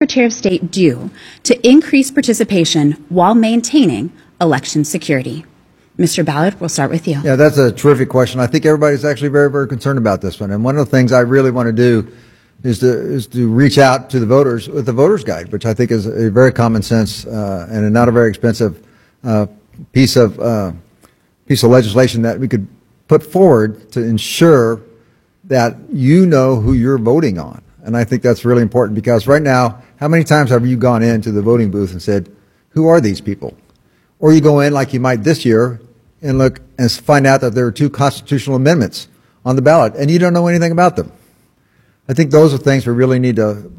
Secretary of State do to increase participation while maintaining election security? Mr. Ballard, we'll start with you. Yeah, that's a terrific question. I think everybody's actually very, very concerned about this one. And one of the things I really want to do is to reach out to the voters with the voter's guide, which I think is a very common sense and not a very expensive piece of legislation that we could put forward to ensure that you know who you're voting on. And I think that's really important because right now, how many times have you gone into the voting booth and said, who are these people? Or you go in like you might this year and look and find out that there are 2 constitutional amendments on the ballot and you don't know anything about them. I think those are things we really need to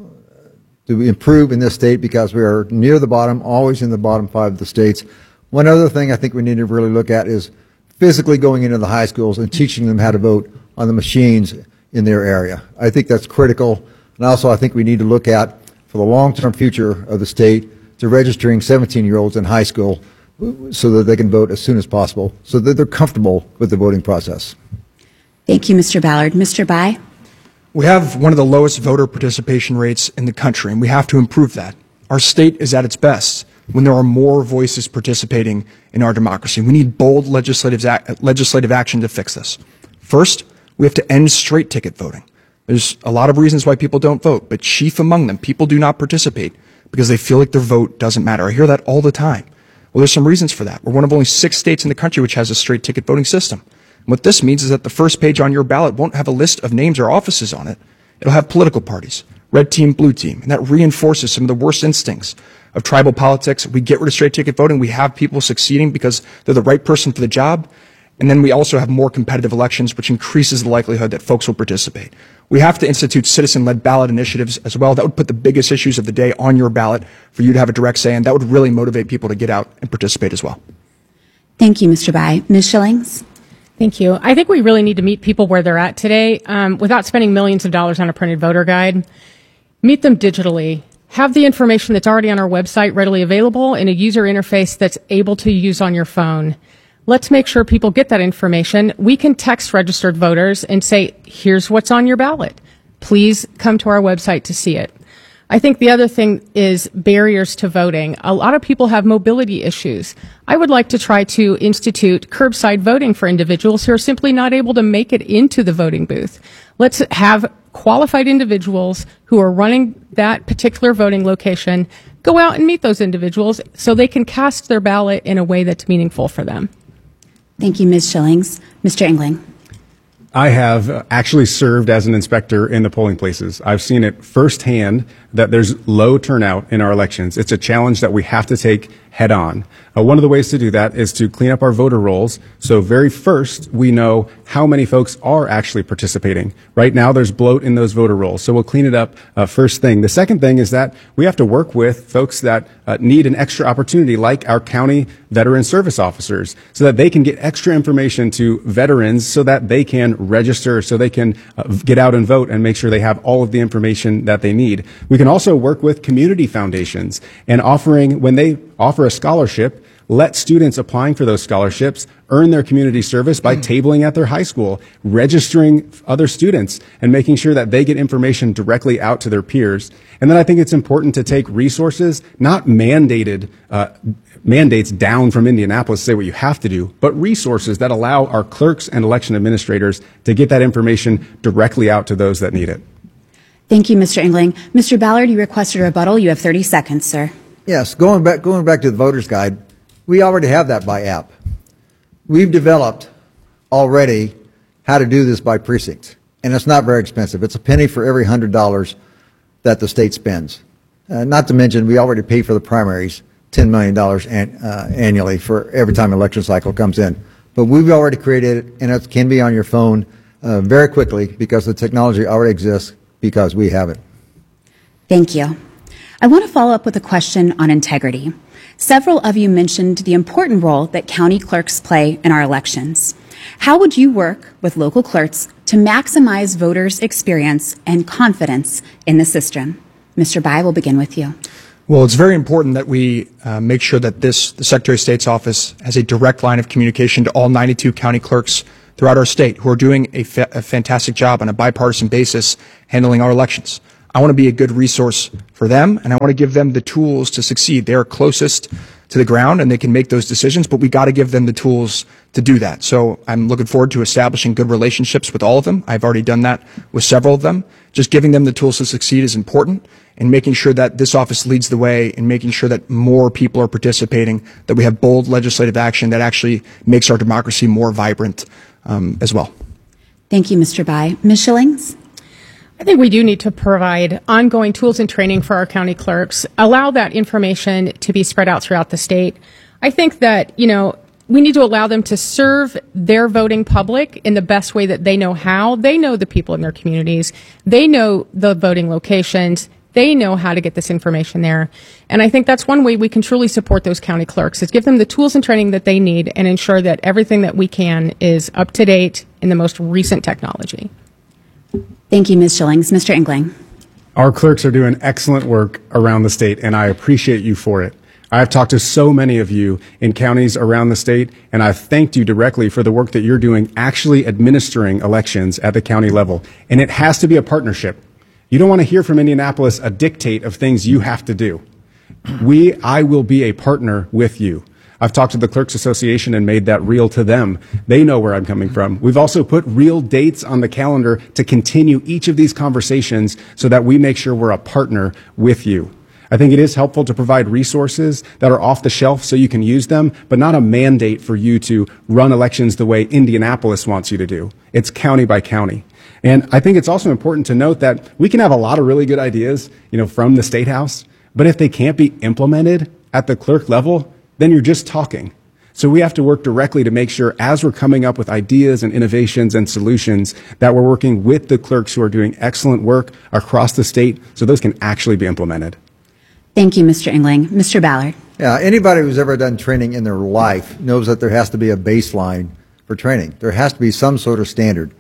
improve in this state because we are near the bottom, always in the bottom 5 of the states. One other thing I think we need to really look at is physically going into the high schools and teaching them how to vote on the machines in their area. I think that's critical. And also I think we need to look at, for the long-term future of the state, to registering 17-year-olds in high school so that they can vote as soon as possible, so that they're comfortable with the voting process. Thank you, Mr. Ballard. Mr. Bai? We have one of the lowest voter participation rates in the country, and we have to improve that. Our state is at its best when there are more voices participating in our democracy. We need bold legislative action to fix this. First, we have to end straight ticket voting. There's a lot of reasons why people don't vote, but chief among them, people do not participate because they feel like their vote doesn't matter. I hear that all the time. Well, there's some reasons for that. We're one of only 6 states in the country which has a straight ticket voting system. And what this means is that the first page on your ballot won't have a list of names or offices on it. It'll have political parties, red team, blue team, and that reinforces some of the worst instincts of tribal politics. We get rid of straight ticket voting. We have people succeeding because they're the right person for the job. And then we also have more competitive elections, which increases the likelihood that folks will participate. We have to institute citizen-led ballot initiatives as well. That would put the biggest issues of the day on your ballot for you to have a direct say, and that would really motivate people to get out and participate as well. Thank you, Mr. Bai. Ms. Schillings? Thank you. I think we really need to meet people where they're at today without spending millions of dollars on a printed voter guide. Meet them digitally. Have the information that's already on our website readily available in a user interface that's able to use on your phone. Let's make sure people get that information. We can text registered voters and say, here's what's on your ballot. Please come to our website to see it. I think the other thing is barriers to voting. A lot of people have mobility issues. I would like to try to institute curbside voting for individuals who are simply not able to make it into the voting booth. Let's have qualified individuals who are running that particular voting location go out and meet those individuals so they can cast their ballot in a way that's meaningful for them. Thank you, Ms. Schillings. Mr. Engling? I have actually served as an inspector in the polling places. I've seen it firsthand that there's low turnout in our elections. It's a challenge that we have to take head on. One of the ways to do that is to clean up our voter rolls. So very first, we know how many folks are actually participating. Right now, there's bloat in those voter rolls. So we'll clean it up first thing. The second thing is that we have to work with folks that need an extra opportunity, like our county veteran service officers, so that they can get extra information to veterans so that they can register, so they can get out and vote and make sure they have all of the information that they need. We can also work with community foundations and when they offer a scholarship, let students applying for those scholarships earn their community service by tabling at their high school, registering other students, and making sure that they get information directly out to their peers. And then I think it's important to take resources, not mandates down from Indianapolis to say what you have to do, but resources that allow our clerks and election administrators to get that information directly out to those that need it. Thank you, Mr. Engling. Mr. Ballard, you requested a rebuttal. You have 30 seconds, sir. Yes, going back to the voter's guide, we already have that by app. We've developed already how to do this by precinct, and it's not very expensive. It's a penny for every $100 that the state spends. Not to mention, we already pay for the primaries $10 million annually for every time an election cycle comes in. But we've already created it, and it can be on your phone very quickly because the technology already exists because we have it. Thank you. I want to follow up with a question on integrity. Several of you mentioned the important role that county clerks play in our elections. How would you work with local clerks to maximize voters' experience and confidence in the system? Mr. Bai, we'll begin with you. Well, it's very important that we make sure that the Secretary of State's office has a direct line of communication to all 92 county clerks throughout our state who are doing a fantastic job on a bipartisan basis handling our elections. I want to be a good resource for them, and I want to give them the tools to succeed. They are closest to the ground, and they can make those decisions, but we got to give them the tools to do that. So I'm looking forward to establishing good relationships with all of them. I've already done that with several of them. Just giving them the tools to succeed is important, and making sure that this office leads the way and making sure that more people are participating, that we have bold legislative action that actually makes our democracy more vibrant as well. Thank you, Mr. Bai. Ms. Schillings? I think we do need to provide ongoing tools and training for our county clerks, allow that information to be spread out throughout the state. I think that, we need to allow them to serve their voting public in the best way that they know how. They know the people in their communities. They know the voting locations. They know how to get this information there. And I think that's one way we can truly support those county clerks, is give them the tools and training that they need and ensure that everything that we can is up to date in the most recent technology. Thank you, Ms. Schillings. Mr. Engling? Our clerks are doing excellent work around the state, and I appreciate you for it. I've talked to so many of you in counties around the state, and I've thanked you directly for the work that you're doing actually administering elections at the county level. And it has to be a partnership. You don't want to hear from Indianapolis a dictate of things you have to do. I will be a partner with you. I've talked to the Clerks Association and made that real to them. They know where I'm coming from. We've also put real dates on the calendar to continue each of these conversations so that we make sure we're a partner with you. I think it is helpful to provide resources that are off the shelf so you can use them, but not a mandate for you to run elections the way Indianapolis wants you to do. It's county by county. And I think it's also important to note that we can have a lot of really good ideas, from the State House, but if they can't be implemented at the clerk level, then you're just talking. So we have to work directly to make sure, as we're coming up with ideas and innovations and solutions, that we're working with the clerks who are doing excellent work across the state so those can actually be implemented. Thank you, Mr. Engling. Mr. Ballard? Yeah, anybody who's ever done training in their life knows that there has to be a baseline for training. There has to be some sort of standard.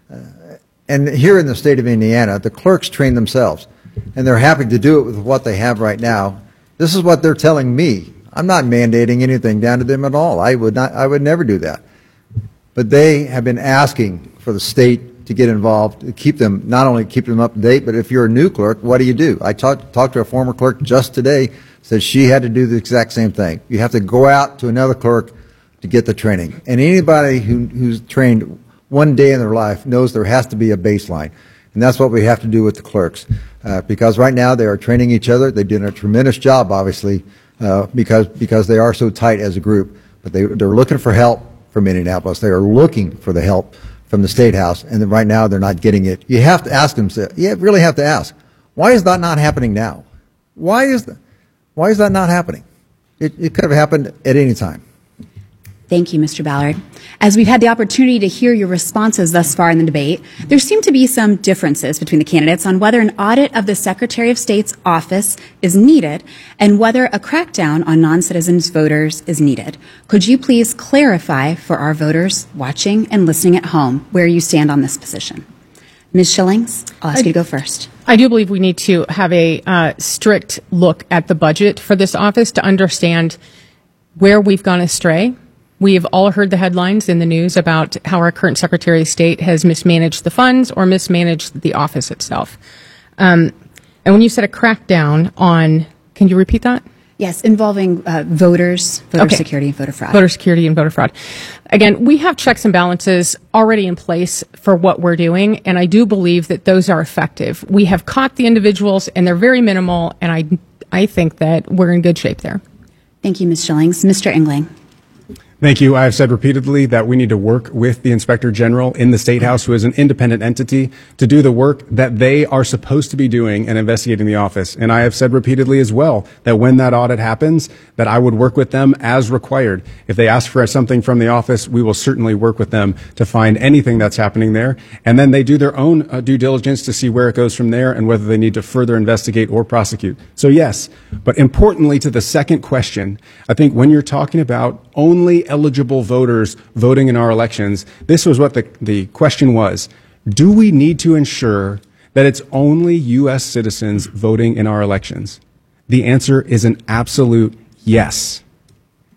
And here in the state of Indiana, the clerks train themselves, and they're happy to do it with what they have right now. This is what they're telling me. I'm not mandating anything down to them at all. I would never do that. But they have been asking for the state to get involved, to keep them, not only keep them up to date, but if you're a new clerk, what do? I talked to a former clerk just today, said she had to do the exact same thing. You have to go out to another clerk to get the training. And anybody who's trained one day in their life knows there has to be a baseline. And that's what we have to do with the clerks. Because right now they are training each other. They're doing a tremendous job, obviously, because they are so tight as a group. But they're looking for help from Indianapolis. They are looking for the help from the State House, and then right now they're not getting it. You have to ask them, you really have to ask, why is that not happening now? Why is that not happening? It could have happened at any time. Thank you, Mr. Ballard. As we've had the opportunity to hear your responses thus far in the debate, there seem to be some differences between the candidates on whether an audit of the Secretary of State's office is needed and whether a crackdown on non-citizens voters is needed. Could you please clarify for our voters watching and listening at home where you stand on this position? Ms. Schillings, I'll ask you to go first. I do believe we need to have a strict look at the budget for this office to understand where we've gone astray. We've all heard the headlines in the news about how our current Secretary of State has mismanaged the funds or mismanaged the office itself. And when you said a crackdown on, can you repeat that? Yes, involving voter security and voter fraud. Voter security and voter fraud. Again, we have checks and balances already in place for what we're doing, and I do believe that those are effective. We have caught the individuals, and they're very minimal, and I think that we're in good shape there. Thank you, Ms. Schillings. Mr. Engling. Thank you. I have said repeatedly that we need to work with the Inspector General in the State House, who is an independent entity, to do the work that they are supposed to be doing and investigating the office. And I have said repeatedly as well that when that audit happens, that I would work with them as required. If they ask for something from the office, we will certainly work with them to find anything that's happening there. And then they do their own due diligence to see where it goes from there and whether they need to further investigate or prosecute. So yes, but importantly to the second question, I think when you're talking about only eligible voters voting in our elections, this was what the question was. Do we need to ensure that it's only U.S. citizens voting in our elections? The answer is an absolute yes.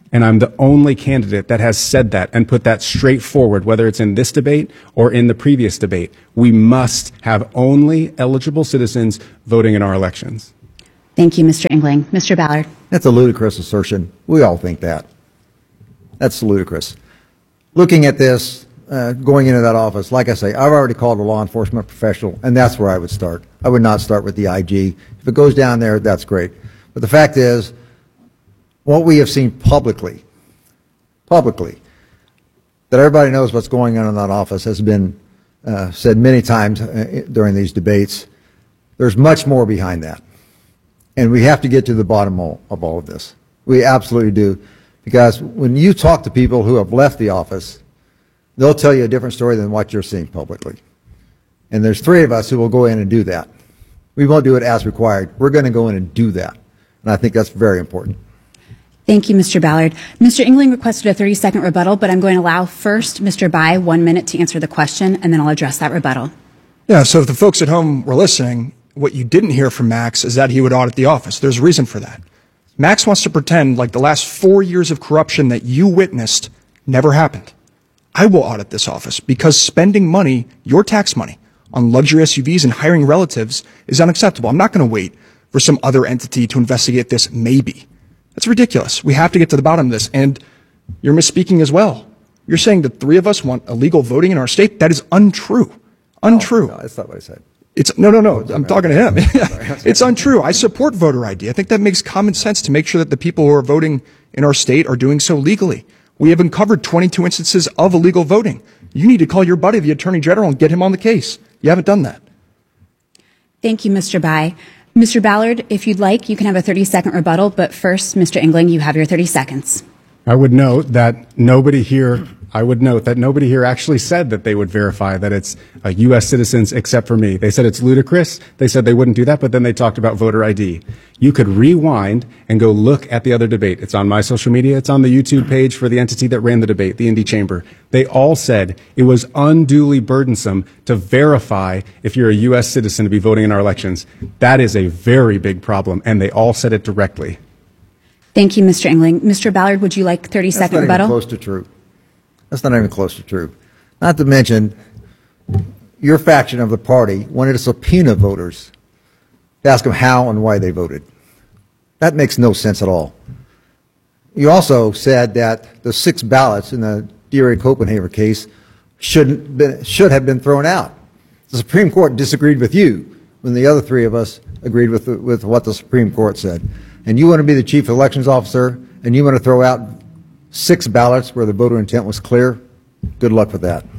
And I'm the only candidate that has said that and put that straight forward, whether it's in this debate or in the previous debate. We must have only eligible citizens voting in our elections. Thank you, Mr. Engling. Mr. Ballard. That's a ludicrous assertion. We all think that. That's ludicrous. Looking at this, going into that office, like I say, I've already called a law enforcement professional, and that's where I would start. I would not start with the IG. If it goes down there, that's great. But the fact is, what we have seen publicly, that everybody knows what's going on in that office has been said many times during these debates. There's much more behind that. And we have to get to the bottom of all of this. We absolutely do. Because when you talk to people who have left the office, they'll tell you a different story than what you're seeing publicly. And there's 3 of us who will go in and do that. We won't do it as required. We're going to go in and do that. And I think that's very important. Thank you, Mr. Ballard. Mr. Engling requested a 30-second rebuttal, but I'm going to allow first Mr. Bai 1 minute to answer the question, and then I'll address that rebuttal. Yeah, so if the folks at home were listening, what you didn't hear from Max is that he would audit the office. There's a reason for that. Max wants to pretend like the last 4 years of corruption that you witnessed never happened. I will audit this office because spending money, your tax money, on luxury SUVs and hiring relatives is unacceptable. I'm not going to wait for some other entity to investigate this maybe. That's ridiculous. We have to get to the bottom of this. And you're misspeaking as well. You're saying the 3 of us want illegal voting in our state? That is untrue. Untrue. No, that's not what I said. No. I'm talking to him. It's untrue. I support voter ID. I think that makes common sense to make sure that the people who are voting in our state are doing so legally. We have uncovered 22 instances of illegal voting. You need to call your buddy, the Attorney General, and get him on the case. You haven't done that. Thank you, Mr. Bai. Mr. Ballard, if you'd like, you can have a 30-second rebuttal, but first, Mr. Engling, you have your 30 seconds. I would note that nobody here actually said that they would verify that it's U.S. citizens except for me. They said it's ludicrous. They said they wouldn't do that, but then they talked about voter ID. You could rewind and go look at the other debate. It's on my social media. It's on the YouTube page for the entity that ran the debate, the Indy Chamber. They all said it was unduly burdensome to verify if you're a U.S. citizen to be voting in our elections. That is a very big problem, and they all said it directly. Thank you, Mr. Engling. Mr. Ballard, would you like 30-second rebuttal? That's not even close to true. That's not even close to true. Not to mention, your faction of the party wanted to subpoena voters to ask them how and why they voted. That makes no sense at all. You also said that the 6 ballots in the DRA Copenhagen case should have been thrown out. The Supreme Court disagreed with you when the other 3 of us agreed with what the Supreme Court said. And you want to be the chief elections officer, and you want to throw out 6 ballots where the voter intent was clear? Good luck with that.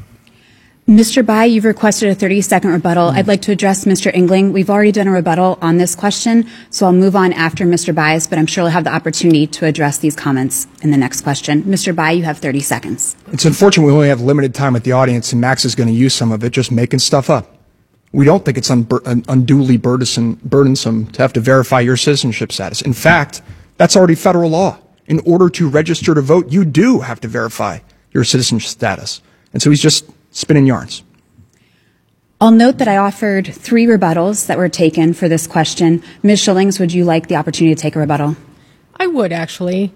Mr. Bai, you've requested a 30-second rebuttal. I'd like to address Mr. Engling. We've already done a rebuttal on this question, so I'll move on after Mr. Bai's, but I'm sure he'll have the opportunity to address these comments in the next question. Mr. Bai, you have 30 seconds. It's unfortunate we only have limited time with the audience, and Max is going to use some of it just making stuff up. We don't think it's unduly burdensome to have to verify your citizenship status. In fact, that's already federal law. In order to register to vote, you do have to verify your citizenship status. And so he's just spinning yarns. I'll note that I offered 3 rebuttals that were taken for this question. Ms. Schillings, would you like the opportunity to take a rebuttal? I would, actually.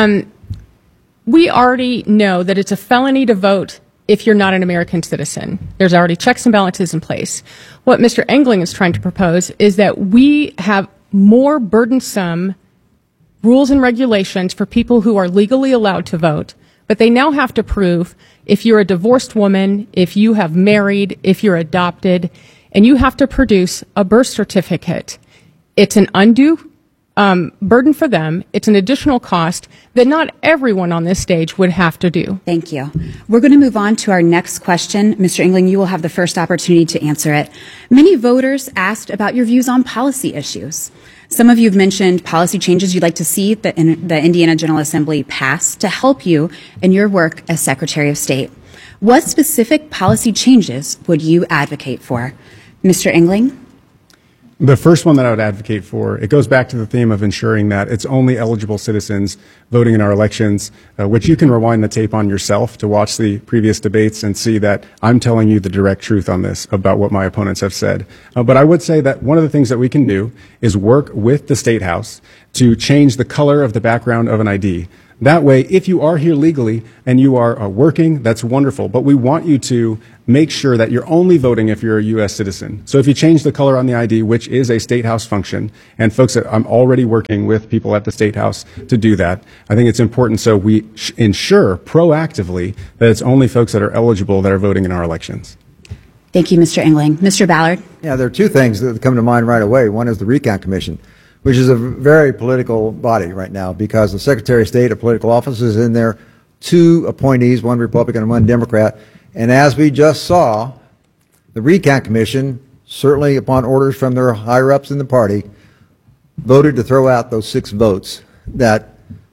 We already know that it's a felony to vote if you're not an American citizen. There's already checks and balances in place. What Mr. Engling is trying to propose is that we have more burdensome rules and regulations for people who are legally allowed to vote, but they now have to prove if you're a divorced woman, if you have married, if you're adopted, and you have to produce a birth certificate. It's an undue burden for them. It's an additional cost that not everyone on this stage would have to do. Thank you. We're going to move on to our next question. Mr. Engling, you will have the first opportunity to answer it. Many voters asked about your views on policy issues. Some of you have mentioned policy changes you'd like to see the Indiana General Assembly pass to help you in your work as Secretary of State. What specific policy changes would you advocate for? Mr. Engling? The first one that I would advocate for, it goes back to the theme of ensuring that it's only eligible citizens voting in our elections, which you can rewind the tape on yourself to watch the previous debates and see that I'm telling you the direct truth on this about what my opponents have said. But I would say that one of the things that we can do is work with the State House to change the color of the background of an ID. That way, if you are here legally and you are working, that's wonderful. But we want you to make sure that you're only voting if you're a U.S. citizen. So if you change the color on the ID, which is a State House function, and folks, I'm already working with people at the State House to do that. I think it's important so we ensure proactively that it's only folks that are eligible that are voting in our elections. Thank you, Mr. Engling. Mr. Ballard? Yeah, there are two things that come to mind right away. One is the Recount Commission, which is a very political body right now because the Secretary of State of political office is in there, 2 appointees, 1 Republican and 1 Democrat. And as we just saw, the Recount Commission, certainly upon orders from their higher-ups in the party, voted to throw out those 6 votes that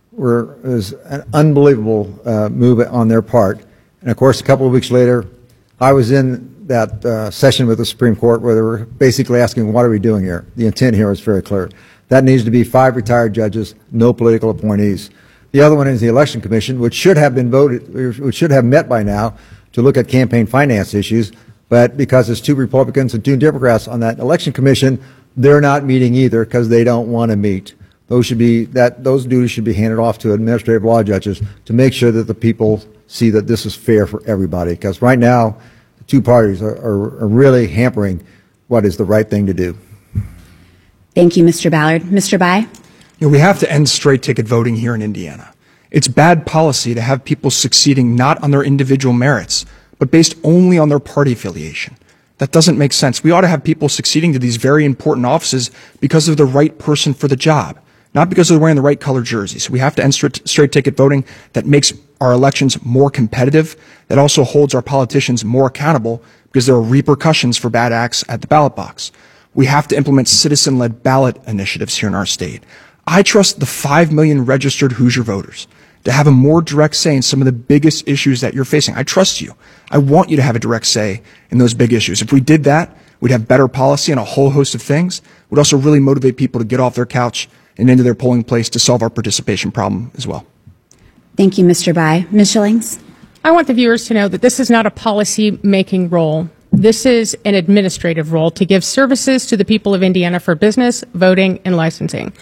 was an unbelievable move on their part. And of course, a couple of weeks later, I was in that session with the Supreme Court where they were basically asking, what are we doing here? The intent here is very clear. That needs to be 5 retired judges, no political appointees. The other one is the Election Commission, which should have been voted, which should have met by now to look at campaign finance issues, but because it's 2 Republicans and 2 Democrats on that Election Commission, they're not meeting either because they don't want to meet. Those duties should be handed off to administrative law judges to make sure that the people see that this is fair for everybody. Because right now, the 2 parties are really hampering what is the right thing to do. Thank you, Mr. Ballard. Mr. Bai? We have to end straight ticket voting here in Indiana. It's bad policy to have people succeeding not on their individual merits, but based only on their party affiliation. That doesn't make sense. We ought to have people succeeding to these very important offices because of the right person for the job, not because they're wearing the right color jersey. So we have to end straight ticket voting that makes our elections more competitive, that also holds our politicians more accountable because there are repercussions for bad acts at the ballot box. We have to implement citizen-led ballot initiatives here in our state. I trust the 5 million registered Hoosier voters to have a more direct say in some of the biggest issues that you're facing. I trust you. I want you to have a direct say in those big issues. If we did that, we'd have better policy on a whole host of things. We'd also really motivate people to get off their couch and into their polling place to solve our participation problem as well. Thank you, Mr. Bai. Ms. Schillings? I want the viewers to know that this is not a policy-making role. This is an administrative role to give services to the people of Indiana for business, voting, and licensing.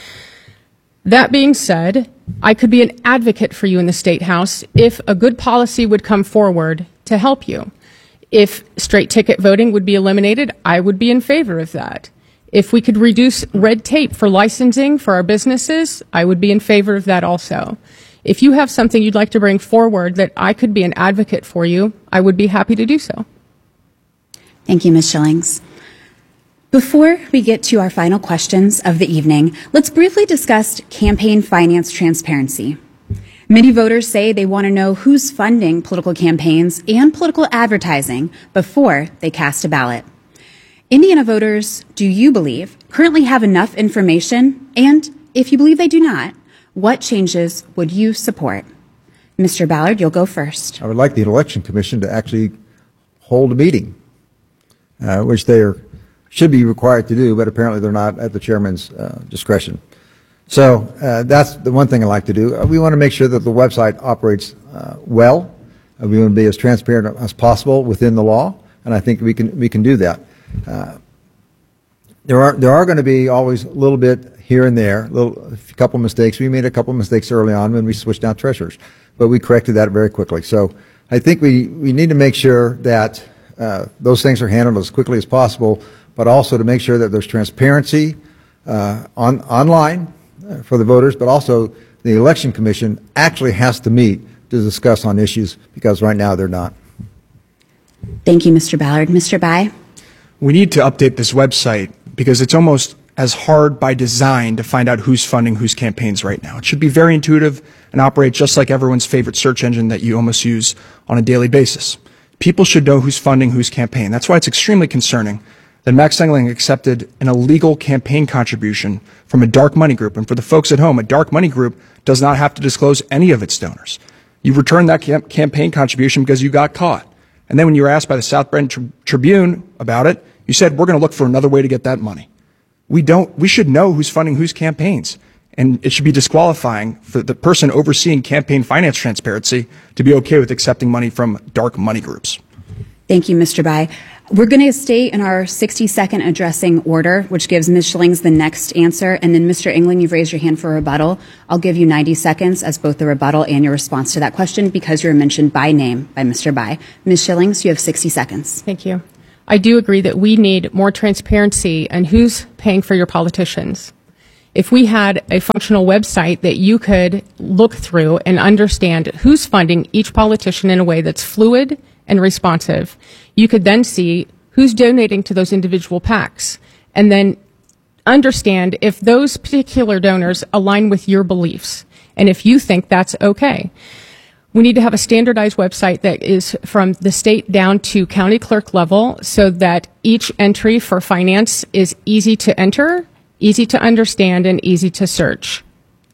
That being said, I could be an advocate for you in the State House if a good policy would come forward to help you. If straight ticket voting would be eliminated, I would be in favor of that. If we could reduce red tape for licensing for our businesses, I would be in favor of that also. If you have something you'd like to bring forward that I could be an advocate for you, I would be happy to do so. Thank you, Ms. Schillings. Before we get to our final questions of the evening, let's briefly discuss campaign finance transparency. Many voters say they want to know who's funding political campaigns and political advertising before they cast a ballot. Indiana voters, do you believe, currently have enough information? And if you believe they do not, what changes would you support? Mr. Ballard, you'll go first. I would like the Election Commission to actually hold a meeting, which they should be required to do, but apparently they're not at the chairman's discretion. So that's the one thing I like to do. We want to make sure that the website operates well. We want to be as transparent as possible within the law, and I think we can do that. There are going to be always a little bit here and there, a couple mistakes. We made a couple mistakes early on when we switched out treasurers, but we corrected that very quickly. So I think we need to make sure that those things are handled as quickly as possible, but also to make sure that there's transparency online for the voters, but also the Election Commission actually has to meet to discuss on issues because right now they're not. Thank you, Mr. Ballard. Mr. Bai? We need to update this website because it's almost as hard by design to find out who's funding whose campaigns right now. It should be very intuitive and operate just like everyone's favorite search engine that you almost use on a daily basis. People should know who's funding whose campaign. That's why it's extremely concerning that Max Engling accepted an illegal campaign contribution from a dark money group. And for the folks at home, a dark money group does not have to disclose any of its donors. You returned that campaign contribution because you got caught. And then when you were asked by the South Bend Tribune about it, you said, we're going to look for another way to get that money. We should know who's funding whose campaigns. And it should be disqualifying for the person overseeing campaign finance transparency to be okay with accepting money from dark money groups. Thank you, Mr. Bai. We're going to stay in our 60-second addressing order, which gives Ms. Schillings the next answer. And then, Mr. Engling, you've raised your hand for a rebuttal. I'll give you 90 seconds as both the rebuttal and your response to that question because you're mentioned by name by Mr. Bai. Ms. Schillings, you have 60 seconds. Thank you. I do agree that we need more transparency on who's paying for your politicians. If we had a functional website that you could look through and understand who's funding each politician in a way that's fluid and responsive, you could then see who's donating to those individual PACs and then understand if those particular donors align with your beliefs and if you think that's okay. We need to have a standardized website that is from the state down to county clerk level so that each entry for finance is easy to enter, easy to understand, and easy to search.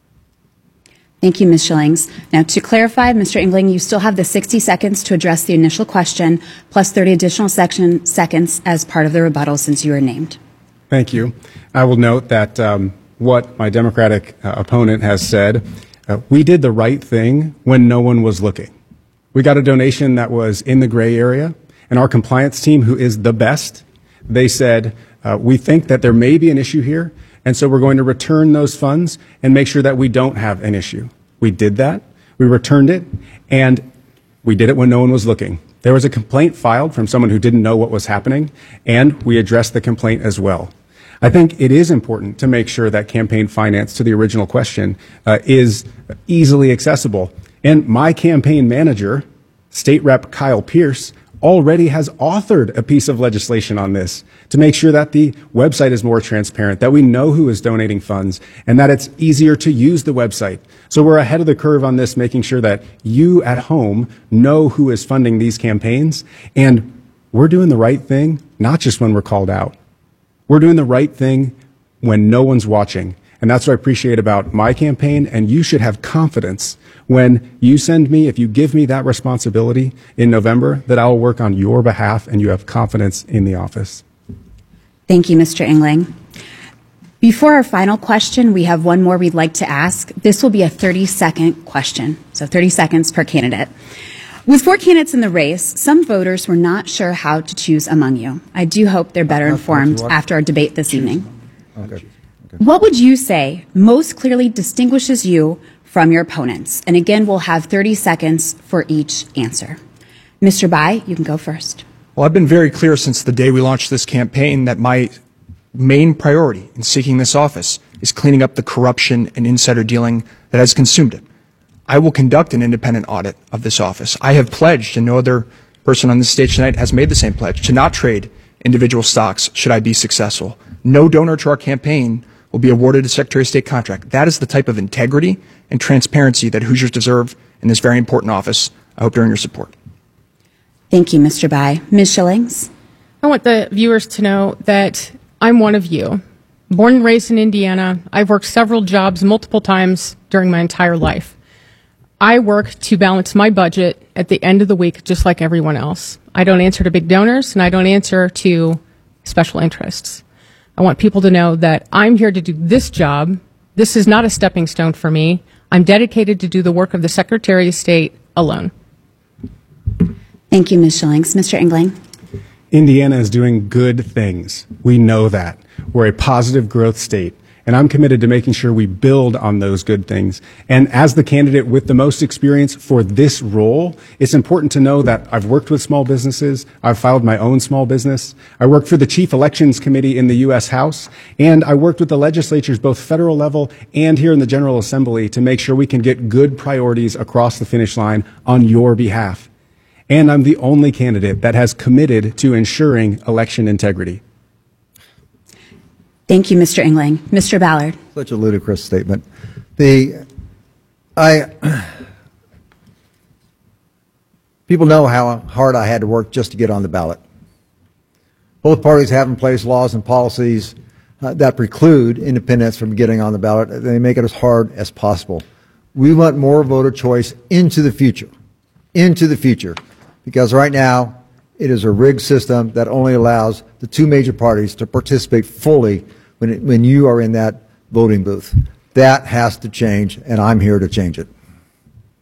Thank you, Ms. Schillings. Now, to clarify, Mr. Engling, you still have the 60 seconds to address the initial question, plus 30 additional seconds as part of the rebuttal since you were named. Thank you. I will note that what my Democratic opponent has said, we did the right thing when no one was looking. We got a donation that was in the gray area, and our compliance team, who is the best, they said, we think that there may be an issue here, and so we're going to return those funds and make sure that we don't have an issue. We did that. We returned it, and we did it when no one was looking. There was a complaint filed from someone who didn't know what was happening, and we addressed the complaint as well. I think it is important to make sure that campaign finance, to the original question, is easily accessible. And my campaign manager, State Rep Kyle Pierce, already has authored a piece of legislation on this to make sure that the website is more transparent, that we know who is donating funds, and that it's easier to use the website. So we're ahead of the curve on this, making sure that you at home know who is funding these campaigns, and we're doing the right thing, not just when we're called out. We're doing the right thing when no one's watching. And that's what I appreciate about my campaign, and you should have confidence when you send me, if you give me that responsibility in November, that I will work on your behalf and you have confidence in the office. Thank you, Mr. Engling. Before our final question, we have one more we'd like to ask. This will be a 30-second question, so 30 seconds per candidate. With 4 candidates in the race, some voters were not sure how to choose among you. I do hope they're better informed after our debate this evening. Okay. What would you say most clearly distinguishes you from your opponents? And again, we'll have 30 seconds for each answer. Mr. Bai, you can go first. Well, I've been very clear since the day we launched this campaign that my main priority in seeking this office is cleaning up the corruption and insider dealing that has consumed it. I will conduct an independent audit of this office. I have pledged, and no other person on this stage tonight has made the same pledge, to not trade individual stocks should I be successful. No donor to our campaign will be awarded a Secretary of State contract. That is the type of integrity and transparency that Hoosiers deserve in this very important office. I hope to earn your support. Thank you, Mr. Bai. Ms. Schillings? I want the viewers to know that I'm one of you. Born and raised in Indiana, I've worked several jobs multiple times during my entire life. I work to balance my budget at the end of the week just like everyone else. I don't answer to big donors, and I don't answer to special interests. I want people to know that I'm here to do this job. This is not a stepping stone for me. I'm dedicated to do the work of the Secretary of State alone. Thank you, Ms. Schillings. Mr. Engling? Indiana is doing good things. We know that. We're a positive growth state, and I'm committed to making sure we build on those good things. And as the candidate with the most experience for this role, it's important to know that I've worked with small businesses. I've filed my own small business. I worked for the Chief Elections Committee in the U.S. House, and I worked with the legislatures, both federal level and here in the General Assembly, to make sure we can get good priorities across the finish line on your behalf. And I'm the only candidate that has committed to ensuring election integrity. Thank you, Mr. Engling. Mr. Ballard? Such a ludicrous statement. People know how hard I had to work just to get on the ballot. Both parties have in place laws and policies that preclude independents from getting on the ballot. They make it as hard as possible. We want more voter choice into the future, because right now it is a rigged system that only allows the 2 major parties to participate fully when you are in that voting booth. That has to change, and I'm here to change it.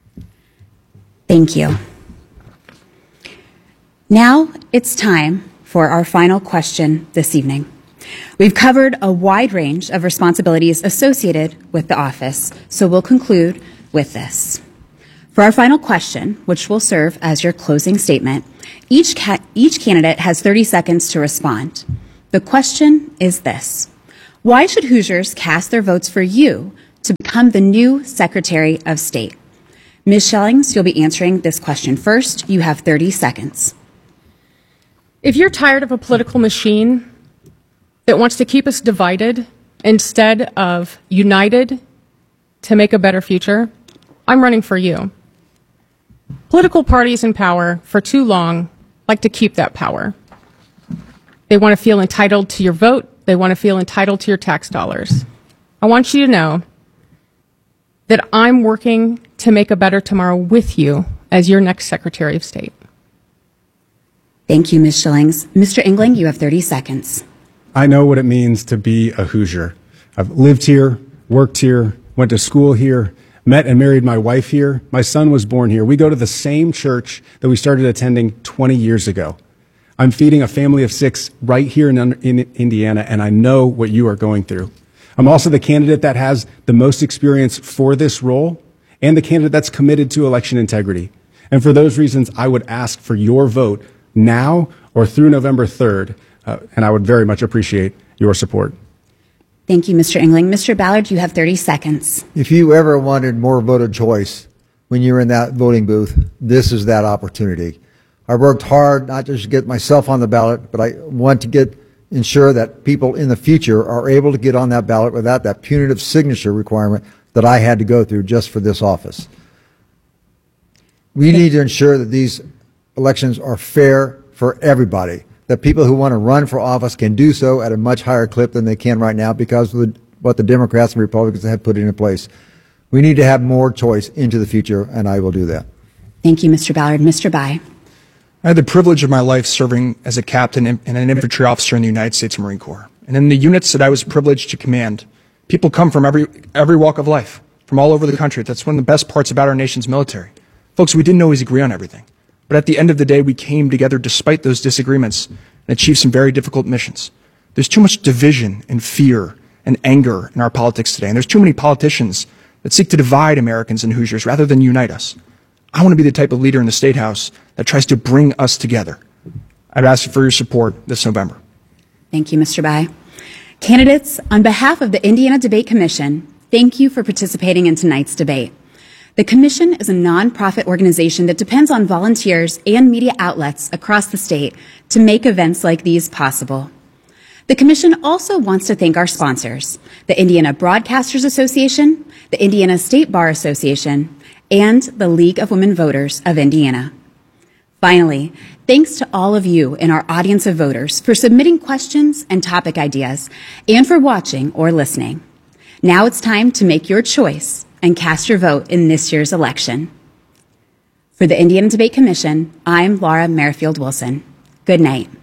Thank you. Now it's time for for our final question this evening. We've covered a wide range of responsibilities associated with the office, so we'll conclude with this. For our final question, which will serve as your closing statement, each candidate has 30 seconds to respond. The question is this: why should Hoosiers cast their votes for you to become the new Secretary of State? Ms. Schellings, you'll be answering this question first. You have 30 seconds. If you're tired of a political machine that wants to keep us divided instead of united to make a better future, I'm running for you. Political parties in power for too long like to keep that power. They want to feel entitled to your vote. They want to feel entitled to your tax dollars. I want you to know that I'm working to make a better tomorrow with you as your next Secretary of State. Thank you, Ms. Schillings. Mr. Engling, you have 30 seconds. I know what it means to be a Hoosier. I've lived here, worked here, went to school here, met and married my wife here. My son was born here. We go to the same church that we started attending 20 years ago. I'm feeding a family of 6 right here in Indiana, and I know what you are going through. I'm also the candidate that has the most experience for this role and the candidate that's committed to election integrity. And for those reasons, I would ask for your vote now or through November 3rd, and I would very much appreciate your support. Thank you, Mr. Engling. Mr. Ballard, you have 30 seconds. If you ever wanted more voter choice when you're in that voting booth, this is that opportunity. I worked hard not just to get myself on the ballot, but I want to ensure that people in the future are able to get on that ballot without that punitive signature requirement that I had to go through just for this office. We need to ensure that these elections are fair for everybody, that people who want to run for office can do so at a much higher clip than they can right now because of what the Democrats and Republicans have put into place. We need to have more choice into the future, and I will do that. Thank you, Mr. Ballard. Mr. Bai. I had the privilege of my life serving as a captain and an infantry officer in the United States Marine Corps. And in the units that I was privileged to command, people come from every walk of life, from all over the country. That's one of the best parts about our nation's military. Folks, we didn't always agree on everything. But at the end of the day, we came together despite those disagreements and achieved some very difficult missions. There's too much division and fear and anger in our politics today. And there's too many politicians that seek to divide Americans and Hoosiers rather than unite us. I want to be the type of leader in the State House that tries to bring us together. I'd ask for your support this November. Thank you, Mr. Bai. Candidates, on behalf of the Indiana Debate Commission, thank you for participating in tonight's debate. The Commission is a nonprofit organization that depends on volunteers and media outlets across the state to make events like these possible. The Commission also wants to thank our sponsors, the Indiana Broadcasters Association, the Indiana State Bar Association, and the League of Women Voters of Indiana. Finally, thanks to all of you in our audience of voters for submitting questions and topic ideas and for watching or listening. Now it's time to make your choice and cast your vote in this year's election. For the Indiana Debate Commission, I'm Laura Merrifield Wilson. Good night.